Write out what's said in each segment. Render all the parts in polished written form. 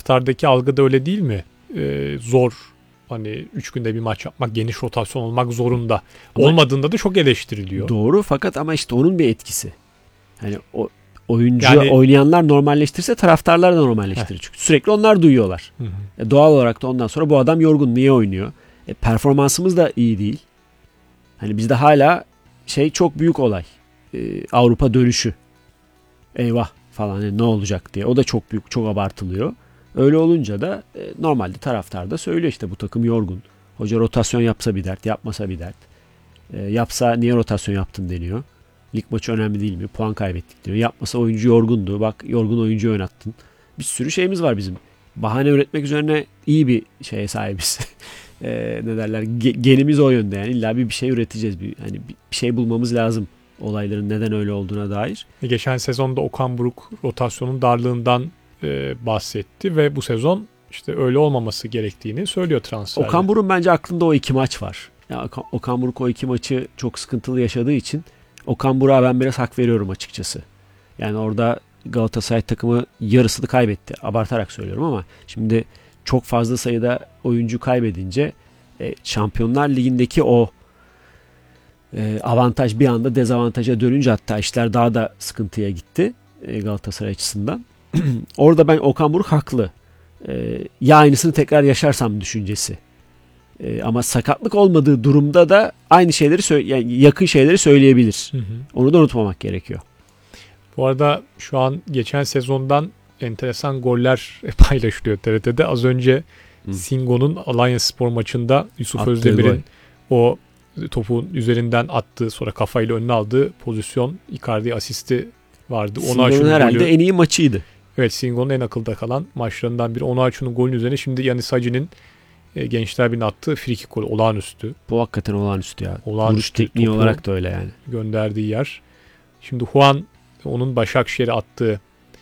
taraftardaki algı da öyle değil mi? Zor. Hani 3 günde bir maç yapmak, geniş rotasyon olmak zorunda. Ama olmadığında da çok eleştiriliyor. Doğru, fakat ama işte onun bir etkisi. Hani o oynayanlar normalleştirirse taraftarlar da normalleştirir. Çünkü sürekli onlar duyuyorlar. Doğal olarak da ondan sonra bu adam yorgun, niye oynuyor? Performansımız da iyi değil. Hani bizde hala çok büyük olay. Avrupa dönüşü. Eyvah falan, ne olacak diye. O da çok büyük, çok abartılıyor. Öyle olunca da normalde taraftar da söylüyor işte bu takım yorgun. Hoca rotasyon yapsa bir dert, yapmasa bir dert. Yapsa niye rotasyon yaptın deniyor. Lig maçı önemli değil mi? Puan kaybettik diyor. Yapmasa oyuncu yorgundu. Bak yorgun oyuncu oynattın. Bir sürü şeyimiz var bizim. Bahane üretmek üzerine iyi bir şeye sahibiz. Ne derler? Genimiz o yönde yani. İlla bir şey üreteceğiz. Hani bir şey bulmamız lazım. Olayların neden öyle olduğuna dair. Geçen sezonda Okan Buruk rotasyonun darlığından bahsetti ve bu sezon işte öyle olmaması gerektiğini söylüyor transferde. Okan Buruk'un bence aklında o 2 maç var. Ya Okan Buruk o 2 maçı çok sıkıntılı yaşadığı için Okan Buruk'a ben biraz hak veriyorum açıkçası. Yani orada Galatasaray takımı yarısını kaybetti. Abartarak söylüyorum ama şimdi çok fazla sayıda oyuncu kaybedince Şampiyonlar Ligi'ndeki o avantaj bir anda dezavantaja dönünce, hatta işler daha da sıkıntıya gitti Galatasaray açısından. Orada ben Okan Buruk haklı. Ya aynısını tekrar yaşarsam düşüncesi. Ama sakatlık olmadığı durumda da aynı şeyleri yani yakın şeyleri söyleyebilir. Onu da unutmamak gerekiyor. Bu arada şu an geçen sezondan enteresan goller paylaşılıyor TRT'de. Az önce Singo'nun Alanyaspor maçında Yusuf Özdemir'in o topun üzerinden attığı, sonra kafayla önüne aldığı pozisyon, Icardi asisti vardı. Singo'nun herhalde en iyi maçıydı. Evet, Singo'nun en akılda kalan maçlarından biri. Onuachu'nun golün üzerine şimdi Yanis Hacı'nin Gençler Birliği'nin attığı frikik gol olağanüstü. Bu hakikaten olağanüstü ya. Olağanüstü. Vuruş tekniği olarak da öyle yani. Gönderdiği yer. Şimdi Juan, onun Başakşehir'e attığı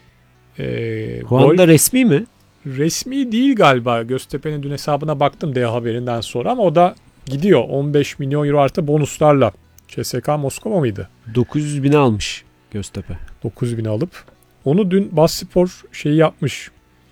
Juan da resmi mi? Resmi değil galiba. Göztepe'nin dün hesabına baktım D Haberi'nden sonra ama o da gidiyor. 15 milyon euro artı bonuslarla. CSKA Moskova mıydı? 900 bin almış Göztepe. 900 bin alıp. Onu dün Basspor yapmış.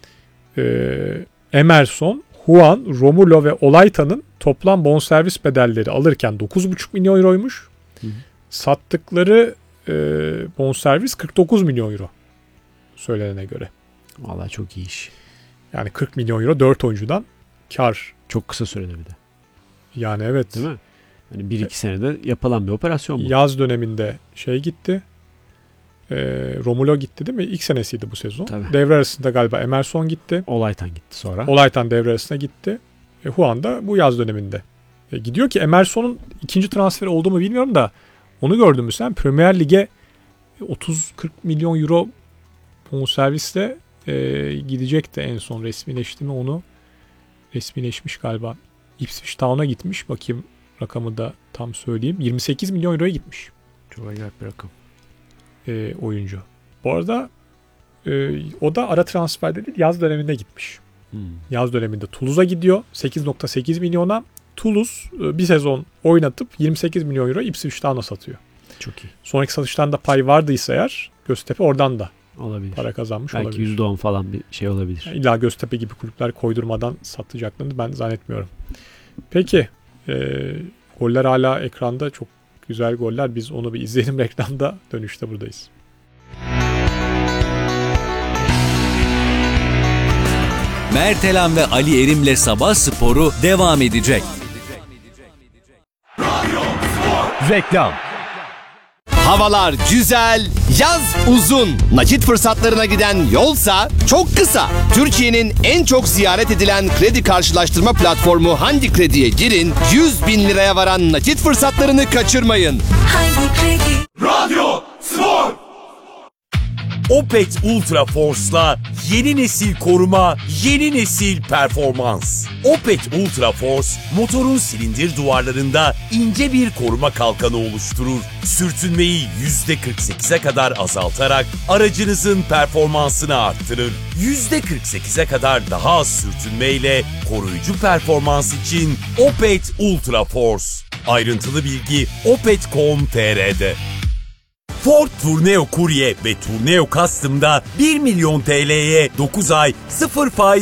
Emerson, Juan, Romulo ve Olayta'nın toplam bonservis bedelleri alırken 9,5 milyon euroymuş. Sattıkları bonservis 49 milyon euro. Söylenene göre. Vallahi çok iyi iş. Yani 40 milyon euro 4 oyuncudan kar. Çok kısa sürede bir de. Yani evet. Değil mi? Yani 1-2 senede yapılan bir operasyon bu. Yaz döneminde gitti. Romulo gitti değil mi? İlk senesiydi bu sezon. Tabii. Devre arasında galiba Emerson gitti. Olaytan gitti sonra. Olaytan devre arasına gitti. Juan da bu yaz döneminde. Gidiyor ki Emerson'un ikinci transferi oldu mu bilmiyorum da onu gördün mü sen? Premier Lig'e 30-40 milyon euro bonservisle gidecekti en son. Resmileşti mi onu? Resmileşmiş galiba. Ipswich Town'a gitmiş. Bakayım rakamı da tam söyleyeyim. 28 milyon euroya gitmiş. Çok acayip bir rakam. Oyuncu. Bu arada o da ara transferde değil, yaz döneminde gitmiş. Yaz döneminde Toulouse'a gidiyor. 8,8 milyona. Toulouse bir sezon oynatıp 28 milyon euro Ipswich Town'a satıyor. Çok iyi. Sonraki satıştan da pay vardıysa eğer Göztepe oradan da olabilir. Para kazanmış belki olabilir. Belki %10 falan bir şey olabilir. Yani illa Göztepe gibi kulüpler koydurmadan satacaklarını ben zannetmiyorum. Peki goller hala ekranda, çok güzel goller. Biz onu bir izleyelim reklamda, dönüşte buradayız. Mertelan ve Ali Erim'le Sabah Sporu devam edecek. Reklam. Havalar güzel, yaz uzun. Nakit fırsatlarına giden yolsa çok kısa. Türkiye'nin en çok ziyaret edilen kredi karşılaştırma platformu Handi Kredi'ye girin. 100 bin liraya varan nakit fırsatlarını kaçırmayın. Handi Kredi. Radyo Spor. Opet Ultra Force'la yeni nesil koruma, yeni nesil performans. Opet Ultra Force, motorun silindir duvarlarında ince bir koruma kalkanı oluşturur. Sürtünmeyi %48'e kadar azaltarak aracınızın performansını arttırır. %48'e kadar daha az sürtünmeyle koruyucu performans için Opet Ultra Force. Ayrıntılı bilgi opet.com.tr'de. Ford Tourneo Courier ve Tourneo Custom'da 1 milyon TL'ye 9 ay 0 faiz